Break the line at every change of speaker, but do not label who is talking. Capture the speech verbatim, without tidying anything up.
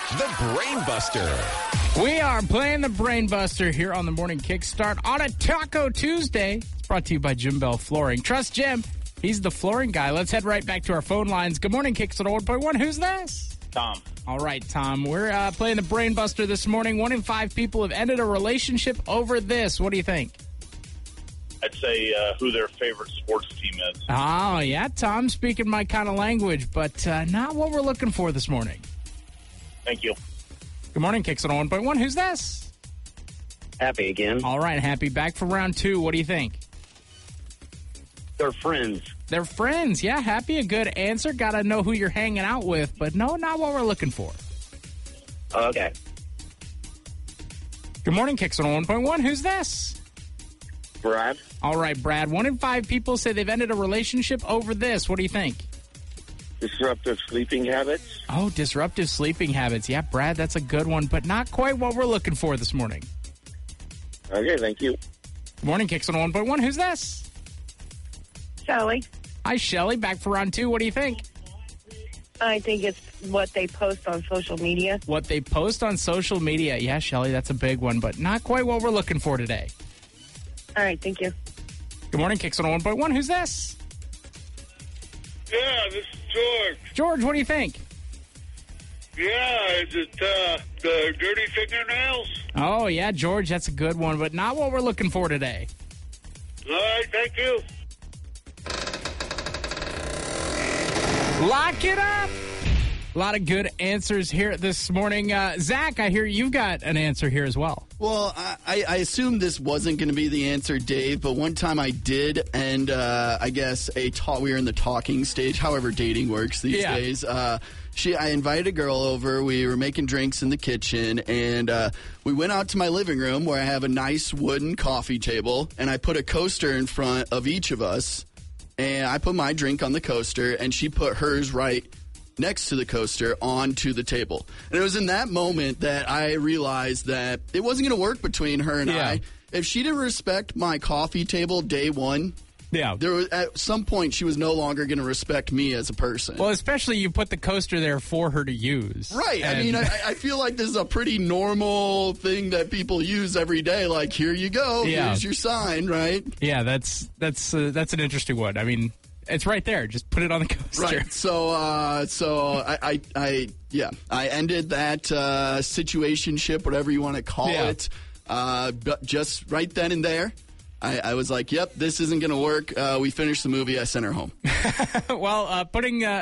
the Brain Buster.
We are playing the Brain Buster here on the Morning Kickstart on a Taco Tuesday. It's brought to you by Jim Bell Flooring. Trust Jim. He's the flooring guy. Let's head right back to our phone lines. Good morning, Kickstart one point one. Who's this?
Tom.
All right, Tom. We're uh, playing the Brain Buster this morning. One in five people have ended a relationship over this. What do you think?
I'd say uh, who their favorite sports team is.
Oh, yeah, Tom, speaking my kind of language, but uh, not what we're looking for this morning.
Thank you.
Good morning, Kicks on one point one. Who's this?
Happy again.
All right, Happy. Back for round two. What do you think?
They're friends.
They're friends. Yeah, Happy, a good answer. Got to know who you're hanging out with, but no, not what we're looking for.
Okay.
Good morning, Kicks on one point one. Who's this?
Brad.
All right, Brad. One in five people say they've ended a relationship over this. What do you think?
Disruptive sleeping habits.
Oh, disruptive sleeping habits. Yeah, Brad, that's a good one, but not quite what we're looking for this morning.
Okay, thank you.
Good morning, Kicks on one point one. Who's this?
Shelly.
Hi, Shelly. Back for round two. What do you think?
I think it's what they post on social media.
What they post on social media. Yeah, Shelly, that's a big one, but not quite what we're looking for today.
All right, thank you.
Good morning, Kicks on one point one. Who's this?
Yeah, this is George.
George, what do you think?
Yeah, is it uh, the dirty fingernails?
Oh, yeah, George, that's a good one, but not what we're looking for today.
All right, thank you.
Lock it up! A lot of good answers here this morning. Uh, Zach, I hear you've got an answer here as well.
Well, I, I assumed this wasn't going to be the answer, Dave, but one time I did, and uh, I guess a ta- we were in the talking stage, however dating works these
Yeah.
days. Uh, she, I invited a girl over. We were making drinks in the kitchen, and uh, we went out to my living room where I have a nice wooden coffee table, and I put a coaster in front of each of us, and I put my drink on the coaster, and she put hers right next to the coaster onto the table. And it was in that moment that I realized that it wasn't going to work between her and
Yeah.
I. If she didn't respect my coffee table day one,
Yeah.
there was, at some point she was no longer going to respect me as a person.
Well, especially you put the coaster there for her to use.
Right. I
And-
mean, I, I feel like this is a pretty normal thing that people use every day. Like, here you go.
Yeah.
Here's your sign, right?
Yeah, that's that's uh, that's an interesting one. I mean, it's right there. Just put it on the coaster.
Right. So, uh, so I, I, I, yeah, I ended that uh, situationship, whatever you want to call
Yeah.
it, uh, but just right then and there. I, I was like, yep, this isn't going to work. Uh, we finished the movie. I sent her home.
Well, uh, putting uh,